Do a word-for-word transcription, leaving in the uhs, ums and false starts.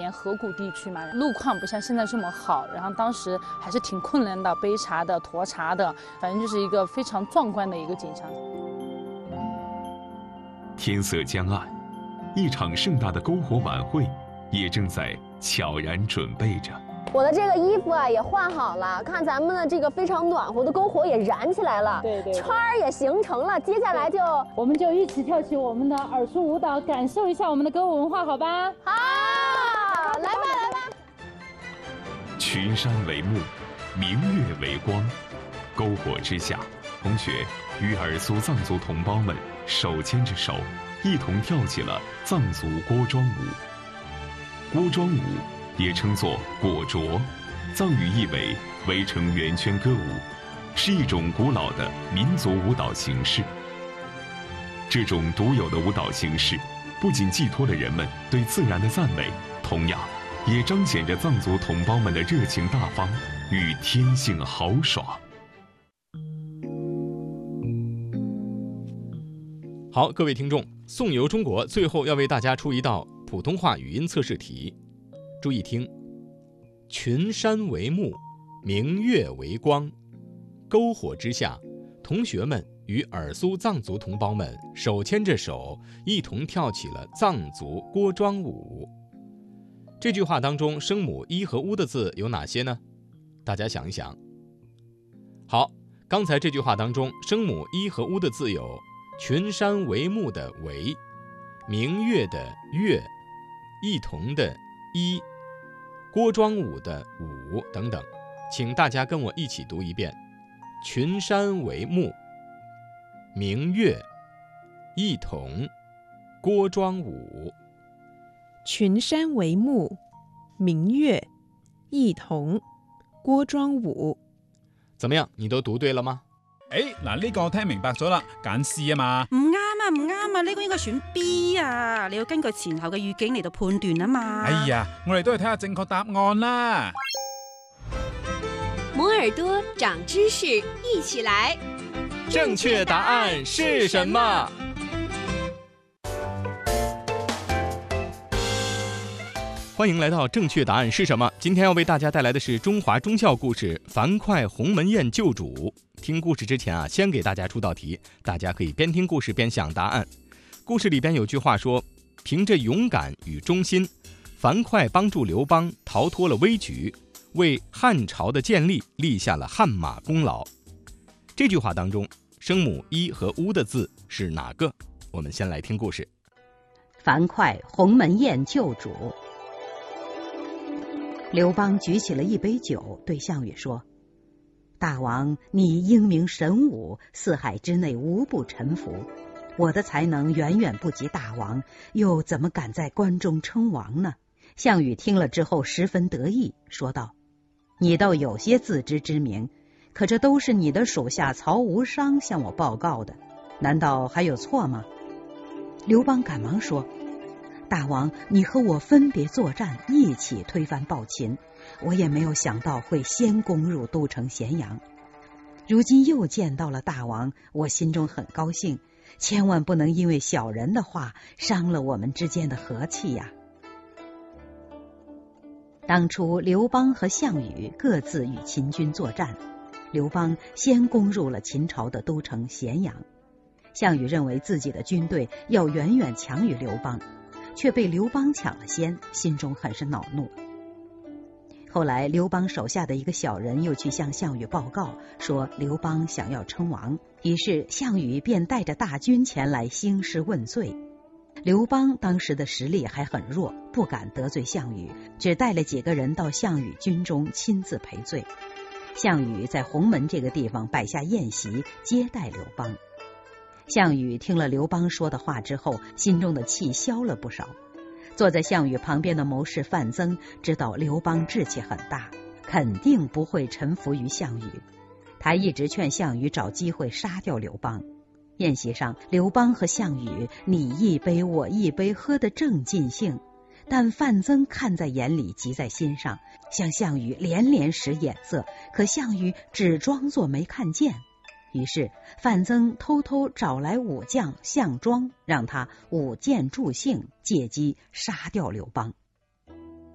沿河谷地区嘛，路况不像现在这么好，然后当时还是挺困难的，背茶的、驮茶的，反正就是一个非常壮观的一个景象。 天色将暗，一场盛大的篝火晚会也正在悄然准备着。 我的这个衣服啊也换好了，看咱们的这个非常暖和的篝火也燃起来了， 对 对, 对， 圈儿也形成了，接下来就我们就一起跳起我们的耳熟舞蹈，感受一下我们的歌舞文化，好吧？ 好，来吧来吧。 群山为幕，明月为光，篝火之下，同学与尔苏藏族同胞们手牵着手，一同跳起了藏族锅庄舞。锅庄舞也称作果啄，藏语意为围成圆圈歌舞，是一种古老的民族舞蹈形式。这种独有的舞蹈形式，不仅寄托了人们对自然的赞美，同样也彰显着藏族同胞们的热情大方与天性豪爽。 好，各位听众，颂游中国最后要为大家出一道普通话语音测试题。注意听，群山为幕，明月为光，篝火之下，同学们与尔苏藏族同胞们手牵着手，一同跳起了藏族锅庄舞。这句话当中声母一和乌的字有哪些呢？大家想一想。好，刚才这句话当中声母一和乌的字有群山为幕的为，明月的月，一同的一，锅庄舞的舞等等，请大家跟我一起读一遍：群山为幕，明月，一同，锅庄舞。 群山为幕，明月，一同，锅莊舞。 怎麼樣？你都讀對了嗎？ 誒，嗱呢個我聽明白咗啦，揀 C 啊嘛。 唔啱啊，唔啱啊，呢個應該選 B 啊，你要根據前後嘅語境嚟到判斷啊嘛。 哎呀，我哋都係睇下正確答案啦。 摩耳朵長知識，一起來。 正確答案是什麼？歡迎來到正確答案是什麼？今天要為大家帶來的是中華忠孝故事樊噲鴻門宴救主。聽故事之前啊，先給大家出道題，大家可以邊聽故事邊想答案。故事裡邊有句話說，憑着勇敢與忠心，樊噲幫助劉邦逃脫了危局，為漢朝的建立立下了汗馬功勞。這句話當中，聲母一和烏的字是哪個？我們先來聽故事。 樊噲鴻門宴救主。劉邦舉起了一杯酒，對項羽說：大王，你英明神武，四海之內無不臣服，我的才能遠遠不及大王，又怎麼敢在關中稱王呢？項羽聽了之後十分得意，說道：你倒有些自知之明，可這都是你的屬下曹無傷向我報告的，難道還有錯嗎？劉邦趕忙說：大王，你和我分別作戰，一起推翻暴秦，我也沒有想到會先攻入都城咸陽。如今又見到了大王，我心中很高興，千萬不能因為小人的話傷了我們之間的和氣呀。當初劉邦和項羽各自與秦軍作戰，劉邦先攻入了秦朝的都城咸陽。項羽認為自己的軍隊要遠遠強於劉邦，卻被劉邦搶了先，心中很是惱怒。後來劉邦手下的一個小人又去向項羽報告，說劉邦想要稱王，於是項羽便帶着大軍前來興師問罪。劉邦當時的實力還很弱，不敢得罪項羽，只帶了幾個人到項羽軍中親自賠罪。項羽在鴻門這個地方擺下宴席，接待劉邦。項羽聽了劉邦說的話之後，心中的氣消了不少。坐在項羽旁邊的謀士范增知道劉邦志氣很大，肯定不會臣服於項羽。他一直勸項羽找機會殺掉劉邦。宴席上，劉邦和項羽你一杯我一杯，喝得正盡興，但范增看在眼裡，急在心上，向項羽連連使眼色，可項羽只裝作沒看見。於是范增偷偷找來武將項莊，讓他舞劍助興，借機殺掉劉邦。